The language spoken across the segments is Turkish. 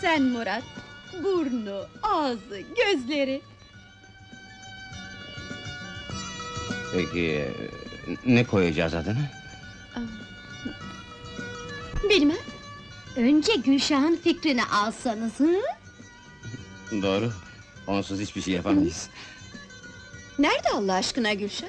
sen Murat. Burnu, ağzı, gözleri. Peki ne koyacağız adını? Bilmem. Önce Gülşah'ın fikrini alsanız, hı? Doğru. Onsuz hiçbir şey yapamayız. Nerede Allah aşkına Gülşah?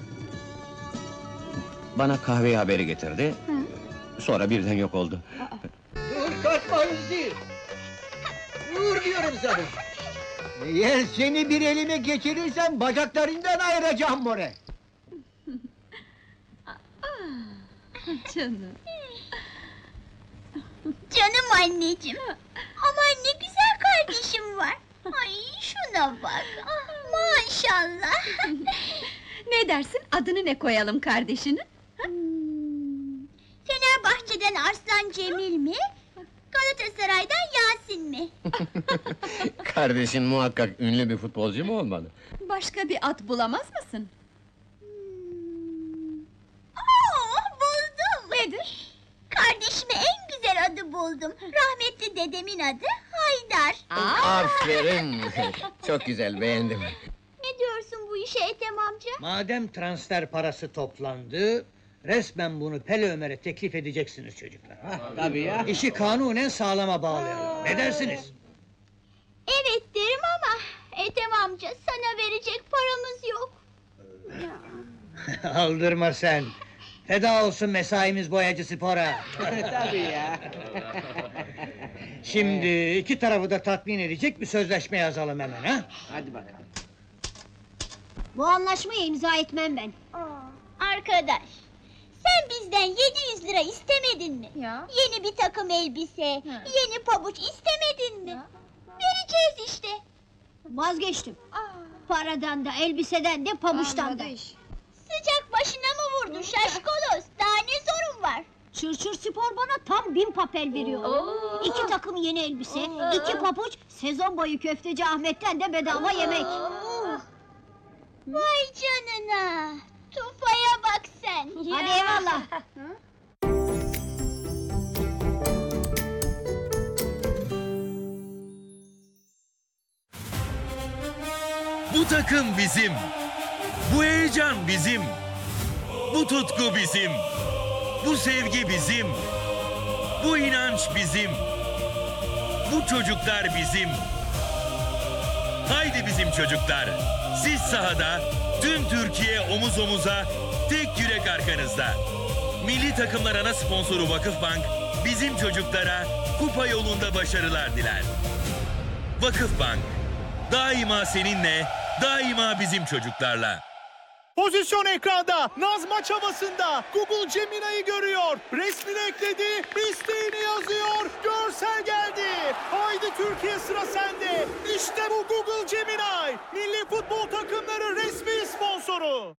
Bana kahveyi haberi getirdi. Sonra birden yok oldu. Dur kaçma Hüsnü! Dur diyorum sana! Eğer seni bir elime geçirirsem bacaklarından ayıracağım more! Canım. Canım anneciğim! Aman ne güzel kardeşim var! Ay şuna bak! Maşallah! Ne dersin, adını ne koyalım kardeşinin? Fenerbahçe'den Arslan Cemil mi? Galatasaray'dan Yasin mi? Kardeşin muhakkak ünlü bir futbolcu mu olmalı? Başka bir ad bulamaz mısın? Buldum! Nedir? Kardeşime en güzel adı buldum. Rahmetli dedemin adı Haydar. Aferin! Çok güzel, beğendim. Ne diyorsun bu işe Ethem amca? Madem transfer parası toplandı, resmen bunu Pele Ömer'e teklif edeceksiniz çocuklar. Tabii ya. İşi kanunen sağlama bağlayalım. Ne dersiniz? Evet derim ama Ethem amca sana verecek paramız yok. Aldırma sen. Feda olsun mesaimiz boyacı spora. Tabii ya. Şimdi iki tarafı da tatmin edecek bir sözleşme yazalım hemen ha. Hadi bakalım. Bu anlaşmayı imza etmem ben. Arkadaş, sen bizden 700 lira istemedin mi? Ya. Yeni bir takım elbise, yeni pabuç istemedin mi? Vereceğiz işte. Vazgeçtim. Paradan da, elbiseden de, pabuçtan da. Sıcak başına mı vurdu şaşkolos? Daha ne zorun var? Çırçır Spor bana tam 1000 papel veriyor. 2 takım yeni elbise, 2 pabuç, sezon boyu köfteci Ahmet'ten de bedava yemek. Vay canına! Tufaya bak sen! Hadi eyvallah. Bu takım bizim. Bu heyecan bizim. Bu tutku bizim. Bu sevgi bizim. Bu inanç bizim. Bu çocuklar bizim. Haydi bizim çocuklar. Siz sahada, tüm Türkiye omuz omuza, tek yürek arkanızda. Milli takımlar ana sponsoru Vakıfbank, bizim çocuklara kupa yolunda başarılar diler. Vakıfbank, daima seninle, daima bizim çocuklarla. Pozisyon ekranda, Naz maç havasında, Google Gemini'yi görüyor, resmini ekledi, isteğini yazıyor, görsel geldi. Haydi Türkiye sıra sende, işte bu Google Gemini, milli futbol takımları resmi sponsoru.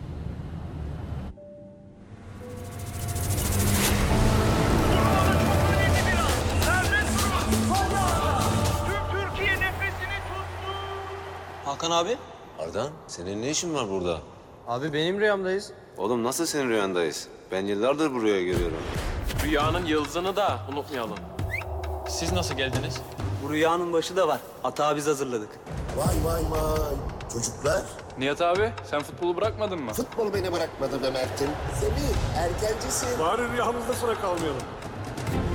Tüm Türkiye nefesini tuttu. Hakan abi. Ardan, senin ne işin var burada? Abi benim rüyamdayız. Oğlum nasıl senin rüyandayız? Ben yıllardır buraya geliyorum. Rüyanın yıldızını da unutmayalım. Siz nasıl geldiniz? Bu rüyanın başı da var. Atağı biz hazırladık. Vay vay vay. Çocuklar, Nihat abi, sen futbolu bırakmadın mı? futbol beni bırakmadı be Mert'im. Semih, erkencisin. Bari rüyamızda sıra kalmayalım.